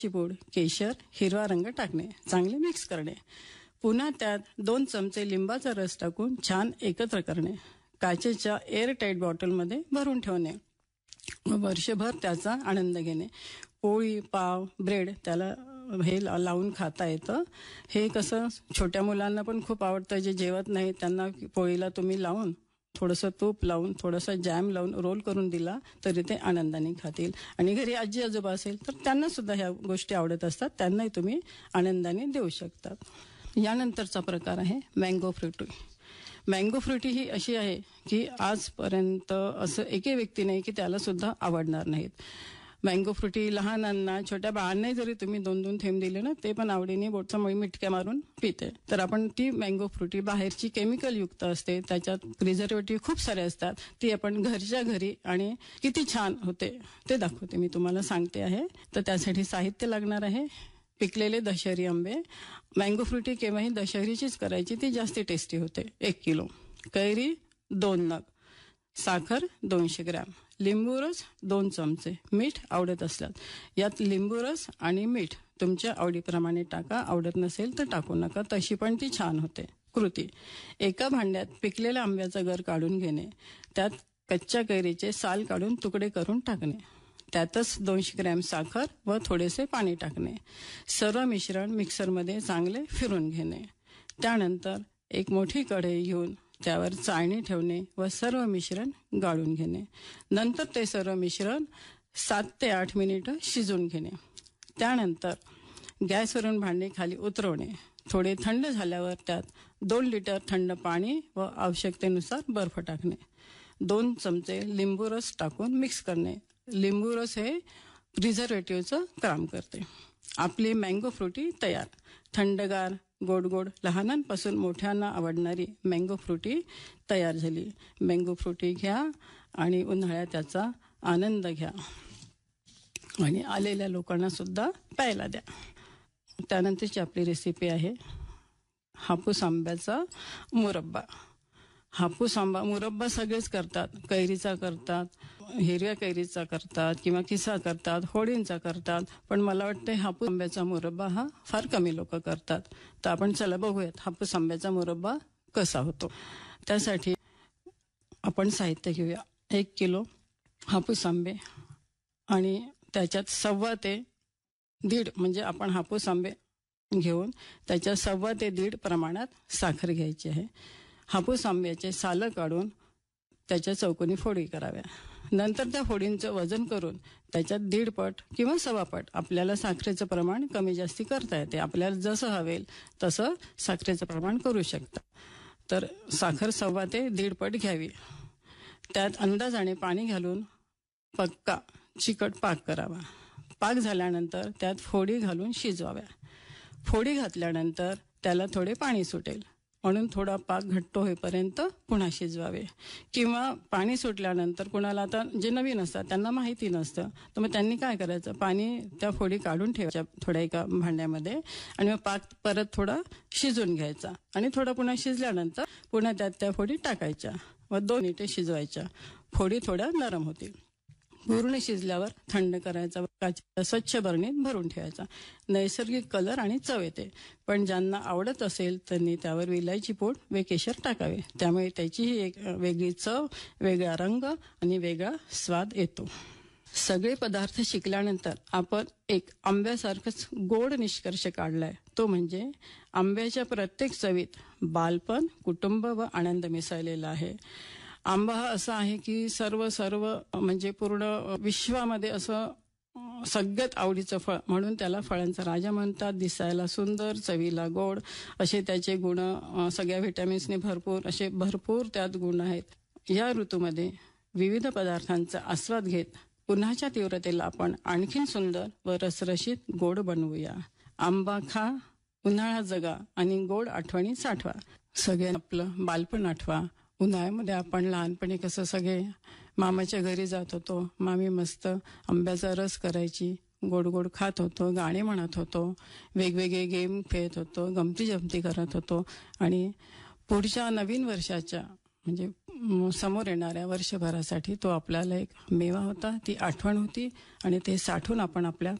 ची पूड, केशर, हिरवा रंग टाकणे, चांगले मिक्स करणे. पुन्हा त्यात 2 चमचे लिंबाचा रस टाकून छान एकत्र करणे. काचेच्या एअरटाईट बॉटलमध्ये भरून ठेवणे. वर्षभर त्याचा आनंद घेणे. पोळी, पाव, ब्रेड त्याला हे लावून खाता येतं. हे कसं छोट्या मुलांना पण खूप आवडतं. जे जेवत नाही त्यांना पोळीला तुम्ही लावून थोडंसं तूप लावून थोडंसं जॅम लावून रोल करून दिला तरी ते आनंदाने खातील. आणि घरी आजी आजोबा असेल तर त्यांना सुद्धा ह्या गोष्टी आवडत असतात, त्यांनाही तुम्ही आनंदाने देऊ शकता. यानंतरचा प्रकार आहे मँगो फ्रुटी. मँगो फ्रुटी ही अशी आहे की आजपर्यंत असं एकही व्यक्ती नाही की त्याला सुद्धा आवडणार नाहीत. मँगो फ्रुटी लहानांना, छोट्या बाळांनाही जरी तुम्ही 2-2 थेंब दिले ना, ते पण आवडीने बोटचा मिटक्या मारून पिते. तर आपण ती मँगो फ्रुटी बाहेरची केमिकल युक्त असते, त्याच्यात प्रिझर्वेटिव्ह खूप सारे असतात, ती आपण घरच्या घरी आणि किती छान होते ते दाखवते. मी तुम्हाला सांगते आहे. तर त्यासाठी साहित्य लागणार आहे: पिकलेले दशहरी आंबे. मँगो फ्रुटी केव्हाही दशहरीचीच करायची, ती जास्त टेस्टी होते. 1 किलो कैरी, 2 नग, साखर 200 ग्रॅम, लिंबू रस 2 चमचे, मीठ आवडत असल्यास. यात लिंबू रस आणि मीठ तुमच्या आवडीप्रमाणे टाका, आवडत नसेल तर टाकू नका, तशी पण ती छान होते. कृती: एका भांड्यात पिकलेल्या आंब्याचा गर काढून घेणे, त्यात कच्च्या कैरीचे साल काढून तुकडे करून टाकणे, त्यातच 200 ग्रॅम साखर व थोडेसे पाणी टाकणे. सर्व मिश्रण मिक्सरमध्ये चांगले फिरून घेणे. त्यानंतर एक मोठी कढई घेऊन त्यावर चाळणी ठेवणे व सर्व मिश्रण गाळून घेणे. नंतर ते सर्व मिश्रण 7 ते 8 मिनिटं शिजवून घेणे. त्यानंतर गॅसवरून भांडे खाली उतरवणे. थोडे थंड झाल्यावर त्यात 2 लिटर थंड पाणी व आवश्यकतेनुसार बर्फ टाकणे. 2 चमचे लिंबू रस टाकून मिक्स करणे. लिंबू रस हे प्रिझर्वेटिव्हचं काम करते. आपली मँगो फ्रुटी तयार. थंडगार, गोड गोड, लहानांपासून मोठ्यांना आवडणारी मँगो फ्रुटी तयार झाली. मँगो फ्रुटी घ्या आणि उन्हाळ्यात त्याचा आनंद घ्या आणि आलेल्या लोकांना सुद्धा प्यायला द्या. त्यानंतरची आपली रेसिपी आहे हापूस आंब्याचा मुरब्बा. हापूस आंबा मुरब्बा सगळेच करतात. कैरीचा करतात, हिरव्या कैरीचा करतात किंवा किसा करतात, होळींचा करतात. पण मला वाटतं हापूस आंब्याचा मुरब्बा हा फार कमी लोक करतात. तर आपण चला बघूयात हापूस आंब्याचा मुरब्बा कसा होतो. त्यासाठी आपण साहित्य घेऊया. 1 किलो हापूस आंबे आणि त्याच्यात 1.25 ते 1.5 म्हणजे आपण हापूस आंबे घेऊन त्याच्या 1.25 ते 1.5 प्रमाणात साखर घ्यायची आहे. हापूस आंब्याचे सालं काढून त्याच्या चौकोनी फोडी कराव्या. नंतर त्या फोडींचं वजन करून त्याच्यात 1.5 पट किंवा 1.25 पट आपल्याला साखरेचं प्रमाण कमी जास्ती करता येते. आपल्याला जसं हवेल तसं साखरेचं प्रमाण करू शकता. तर साखर 1.25 ते 1.5 पट घ्यावी. त्यात अंदाजाने पाणी घालून पक्का चिकट पाक करावा. पाक झाल्यानंतर त्यात फोडी घालून शिजवाव्या. फोडी घातल्यानंतर त्याला थोडे पाणी सुटेल म्हणून थोडा पाक घट्ट होईपर्यंत पुन्हा शिजवावे. किंवा पाणी सुटल्यानंतर कुणाला आता जे नवीन असतात त्यांना माहिती नसतं, तर मग त्यांनी काय करायचं, पाणी त्या फोडी काढून ठेवायच्या थोड्या एका भांड्यामध्ये आणि मग पाक परत थोडा शिजून घ्यायचा आणि थोडा पुन्हा शिजल्यानंतर पुन्हा त्यात त्या फोडी टाकायच्या व 2 मिनिटे शिजवायच्या. फोडी थोड्या नरम होतील. पूर्ण शिजल्यावर थंड करायचा, काचेच्या स्वच्छ बरणीत भरून ठेवायचा. नैसर्गिक कलर आणि चव येते. पण ज्यांना आवडत असेल त्यांनी त्यावर विलायची पूड व केशर टाकावे. त्यामुळे त्याचीही एक वेगळी चव, वेगळा रंग आणि वेगळा स्वाद येतो. सगळे पदार्थ शिकल्यानंतर आपण एक आंब्यासारखंच गोड निष्कर्ष काढलाय. तो म्हणजे आंब्याच्या प्रत्येक चवीत बालपण, कुटुंब व आनंद मिसळलेला आहे. आंबा हा असा आहे की सर्व म्हणजे पूर्ण विश्वामध्ये असं सगळ्यात आवडीचं फळ म्हणून त्याला फळांचा राजा म्हणतात. दिसायला सुंदर, चवीला गोड असे त्याचे गुण, सगळ्या व्हिटॅमिन्सने भरपूर त्यात गुण आहेत. या ऋतूमध्ये विविध पदार्थांचा आस्वाद घेत उन्हाच्या तीव्रतेला आपण आणखीन सुंदर व रसरशीत गोड बनवूया. आंबा खा, उन्हाळा जगा आणि गोड आठवणी साठवा. सगळ्यांना आपलं बालपण आठवा. उन्हाळ्यामध्ये आपण लहानपणी कसं सगळे मामाच्या घरी जात होतो. मामी मस्त आंब्याचा रस करायची, गोड गोड खात होतो, गाणे म्हणत होतो, वेगवेगळे गेम खेळत होतो, गमती जमती करत होतो. आणि पुढच्या नवीन वर्षाच्या म्हणजे समोर येणाऱ्या वर्षभरासाठी तो आपल्याला एक मेवा होता, ती आठवण होती आणि ते साठवून आपण आपल्या